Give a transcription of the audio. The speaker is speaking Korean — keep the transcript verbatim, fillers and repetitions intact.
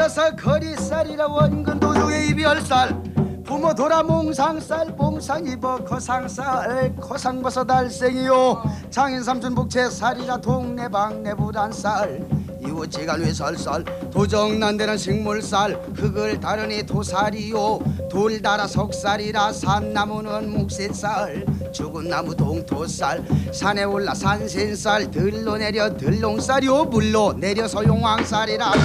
돌아서 거리살이라 원근 도중에 이별살 부모 돌아 몽상살 몽상 입어 거상살 거상버섯 달생이요 장인 삼촌 복채살이라 동네방네 불안살 이웃지간 외설살 도정난데는 식물살 흙을 다르니 도살이요 돌 달아 석살이라 산나무는 묵새살 죽은 나무 동토살 산에 올라 산신살 들로 내려 들롱살이요 물로 내려 소용왕살이라